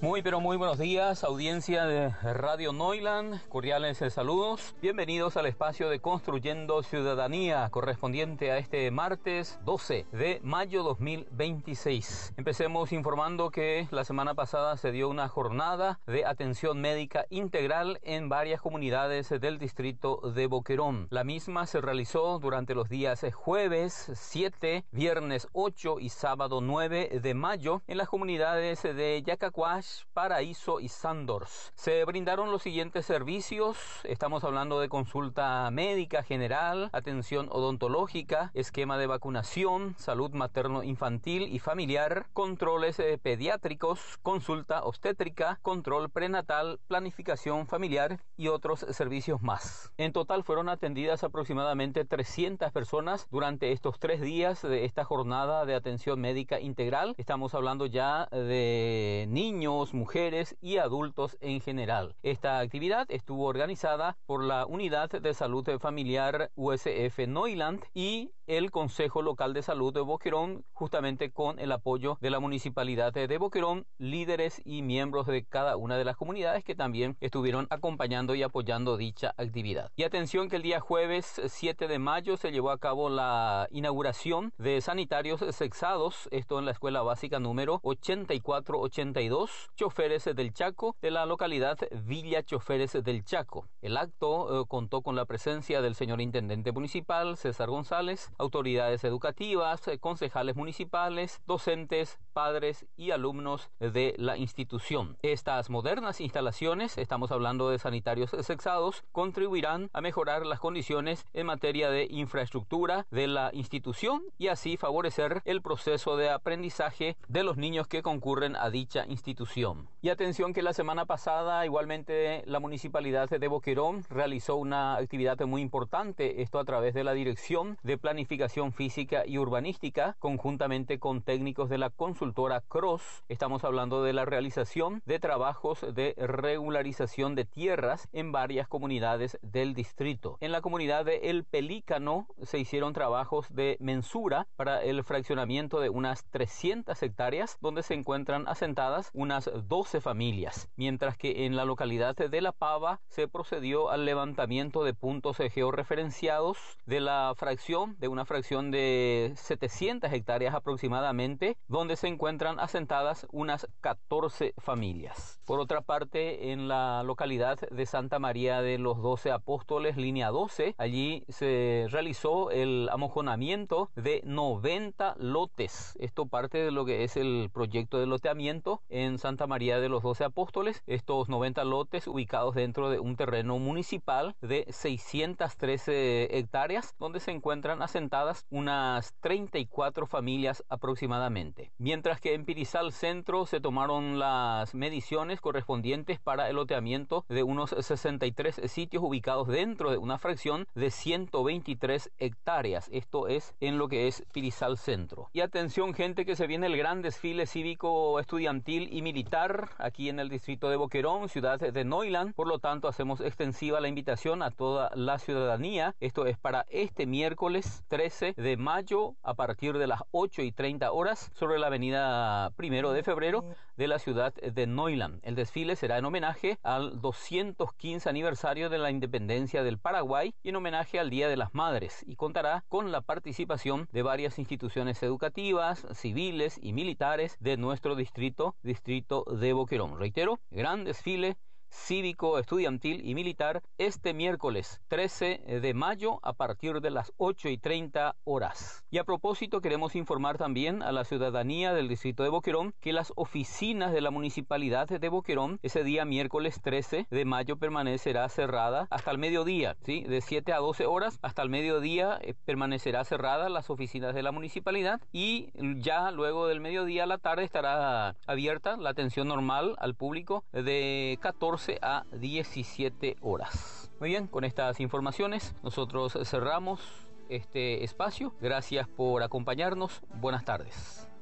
Muy pero muy buenos días, audiencia de Radio Neuland, cordiales saludos. Bienvenidos al espacio de Construyendo Ciudadanía, correspondiente a este martes 12 de mayo 2026. Empecemos informando que la semana pasada se dio una jornada de atención médica integral en varias comunidades del distrito de Boquerón. La misma se realizó durante los días jueves 7, viernes 8 y sábado 9 de mayo en las comunidades de Yacacuash, Paraíso y Sandors. Se brindaron los siguientes servicios. Estamos hablando de consulta médica general, atención odontológica, esquema de vacunación, salud materno-infantil y familiar, controles pediátricos, consulta obstétrica, control prenatal, planificación familiar y otros servicios más. En total fueron atendidas aproximadamente 300 personas durante estos 3 días de esta jornada de atención médica integral. Estamos hablando ya de niños, mujeres y adultos en general. Esta actividad estuvo organizada por la Unidad de Salud Familiar USF Neuland y el Consejo Local de Salud de Boquerón, justamente con el apoyo de la Municipalidad de Boquerón, líderes y miembros de cada una de las comunidades que también estuvieron acompañando y apoyando dicha actividad. Y atención que el día jueves 7 de mayo se llevó a cabo la inauguración de sanitarios sexados, esto en la escuela básica número 8482, Choferes del Chaco, de la localidad Villa Choferes del Chaco. El acto contó con la presencia del señor Intendente Municipal, César González, autoridades educativas, concejales municipales, docentes, padres y alumnos de la institución. Estas modernas instalaciones, estamos hablando de sanitarios sexados, contribuirán a mejorar las condiciones en materia de infraestructura de la institución y así favorecer el proceso de aprendizaje de los niños que concurren a dicha institución. Y atención que la semana pasada igualmente la Municipalidad de Boquerón realizó una actividad muy importante, esto a través de la Dirección de Planificación Física y Urbanística, conjuntamente con técnicos de la consultora Cross. Estamos hablando de la realización de trabajos de regularización de tierras en varias comunidades del distrito. En la comunidad de El Pelícano se hicieron trabajos de mensura para el fraccionamiento de unas 300 hectáreas, donde se encuentran asentadas unas 12 familias, mientras que en la localidad de La Pava se procedió al levantamiento de puntos georreferenciados de una fracción de 700 hectáreas aproximadamente, donde se encuentran asentadas unas 14 familias. Por otra parte, en la localidad de Santa María de los 12 Apóstoles, línea 12, allí se realizó el amojonamiento de 90 lotes. Esto parte de lo que es el proyecto de loteamiento en Santa María de los 12 Apóstoles. Estos 90 lotes ubicados dentro de un terreno municipal de 613 hectáreas, donde se encuentran asentadas unas 34 familias aproximadamente. Mientras que en Pirizal Centro se tomaron las mediciones correspondientes para el loteamiento de unos 63 sitios ubicados dentro de una fracción de 123 hectáreas. Esto es en lo que es Pirizal Centro. Y atención gente, que se viene el gran desfile cívico, estudiantil y militar aquí en el distrito de Boquerón, ciudad de Neuland. Por lo tanto, hacemos extensiva la invitación a toda la ciudadanía. Esto es para este miércoles 13 de mayo a partir de las 8:30 horas sobre la avenida 1 de febrero de la ciudad de Neuland. El desfile será en homenaje al 215 aniversario de la independencia del Paraguay y en homenaje al Día de las Madres, y contará con la participación de varias instituciones educativas, civiles y militares de nuestro distrito de Boquerón. Reitero, gran desfile cívico, estudiantil y militar este miércoles 13 de mayo a partir de las 8:30 horas. Y a propósito, queremos informar también a la ciudadanía del distrito de Boquerón que las oficinas de la Municipalidad de Boquerón ese día miércoles 13 de mayo permanecerá cerrada hasta el mediodía, ¿sí? De 7 a 12 horas hasta el mediodía permanecerá cerrada las oficinas de la Municipalidad, y ya luego del mediodía a la tarde estará abierta la atención normal al público de 14 a 17 horas. Muy bien, con estas informaciones nosotros cerramos este espacio. Gracias por acompañarnos. Buenas tardes.